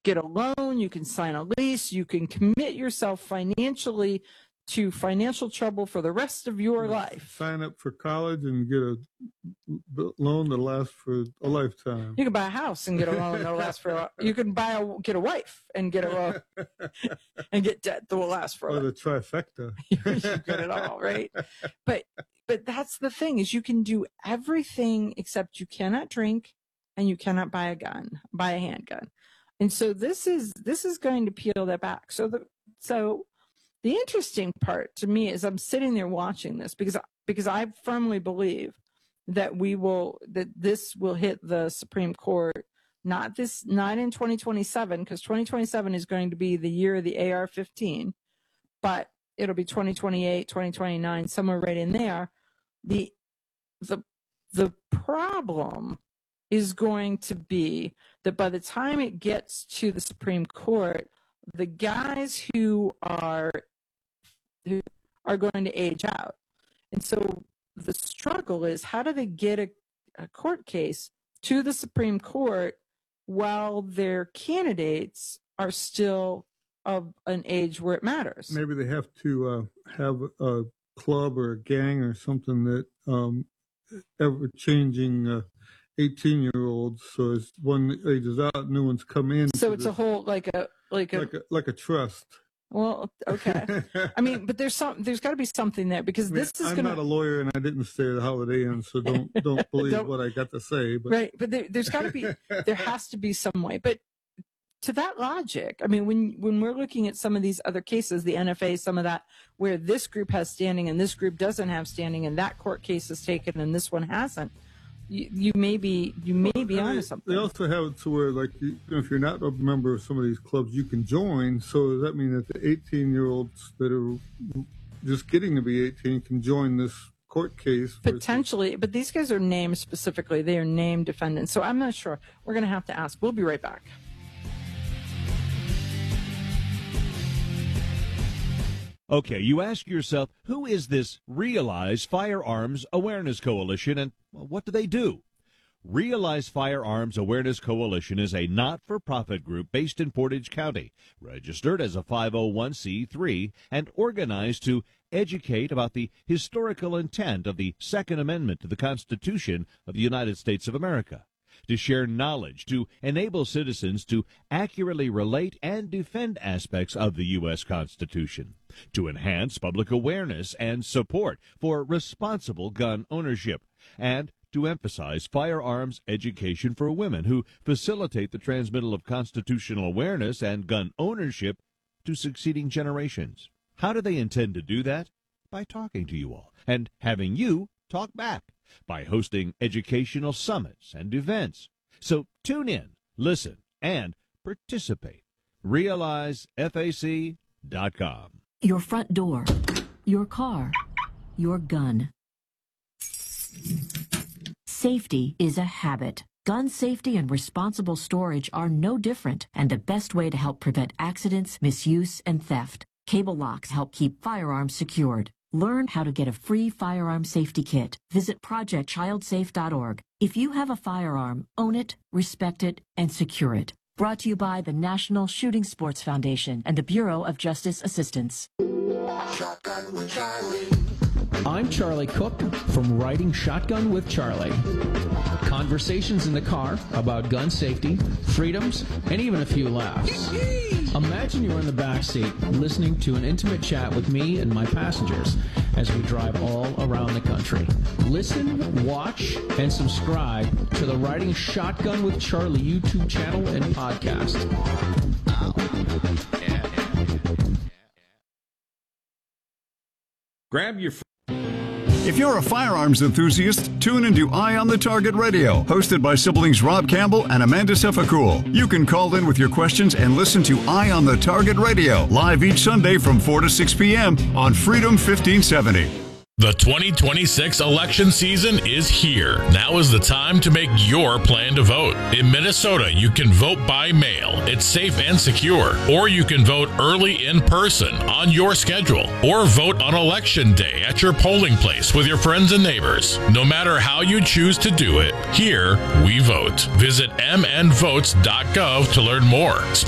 get a loan, you can sign a lease, you can commit yourself financially to financial trouble for the rest of your life. Sign up for college and get a loan that lasts for a lifetime. You can buy a house and get a loan that'll last for. You can get a wife and get a loan and get debt that will last for. Or the trifecta. You get it all, right? But that's the thing, is you can do everything except you cannot drink and you cannot buy a handgun. And so this is going to peel that back. So the interesting part to me is I'm sitting there watching this because I firmly believe that this will hit the Supreme Court, not in 2027, because 2027 is going to be the year of the AR-15, but it'll be 2028, 2029, somewhere right in there. The problem is going to be that by the time it gets to the Supreme Court, the guys who are going to age out. And so the struggle is, how do they get a court case to the Supreme Court while their candidates are still of an age where it matters? Maybe they have to have a club or a gang or something that ever-changing 18-year-olds, so as one ages out, new ones come in. So it's a whole like a trust. Well, okay. I mean, but there's got to be something there, because I'm not a lawyer and I didn't stay at the Holiday Inn, so don't believe what I got to say. But. Right, but there has to be some way. But to that logic, I mean, when we're looking at some of these other cases, the NFA, some of that, where this group has standing and this group doesn't have standing, and that court case is taken and this one hasn't, you may be onto something. They also have it to where, like, if you're not a member of some of these clubs, you can join. So does that mean that the 18-year-olds that are just getting to be 18 can join this court case? Potentially, but these guys are named specifically. They are named defendants. So I'm not sure. We're going to have to ask. We'll be right back. Okay, you ask yourself, who is this Realize Firearms Awareness Coalition, and what do they do? Realize Firearms Awareness Coalition is a not-for-profit group based in Portage County, registered as a 501c3, and organized to educate about the historical intent of the Second Amendment to the Constitution of the United States of America, to share knowledge, to enable citizens to accurately relate and defend aspects of the U.S. Constitution, to enhance public awareness and support for responsible gun ownership, and to emphasize firearms education for women who facilitate the transmittal of constitutional awareness and gun ownership to succeeding generations. How do they intend to do that? By talking to you all and having you talk back, by hosting educational summits and events. So tune in, listen, and participate. RealizeFAC.com. Your front door, your car, your gun. Safety is a habit. Gun safety and responsible storage are no different, and the best way to help prevent accidents, misuse, and theft. Cable locks help keep firearms secured. Learn how to get a free firearm safety kit. Visit ProjectChildSafe.org. If you have a firearm, own it, respect it, and secure it. Brought to you by the National Shooting Sports Foundation and the Bureau of Justice Assistance. Shotgun with Charlie. I'm Charlie Cook from Riding Shotgun with Charlie. Conversations in the car about gun safety, freedoms, and even a few laughs. Imagine you're in the back seat listening to an intimate chat with me and my passengers as we drive all around the country. Listen, watch, and subscribe to the Riding Shotgun with Charlie YouTube channel and podcast. Grab your If you're a firearms enthusiast, tune into Eye on the Target Radio, hosted by siblings Rob Campbell and Amanda Sefakul. You can call in with your questions and listen to Eye on the Target Radio, live each Sunday from 4 to 6 p.m. on Freedom 1570. The 2026 election season is here. Now is the time to make your plan to vote. In Minnesota, you can vote by mail. It's safe and secure. Or you can vote early in person on your schedule. Or vote on Election Day at your polling place with your friends and neighbors. No matter how you choose to do it, here we vote. Visit mnvotes.gov to learn more.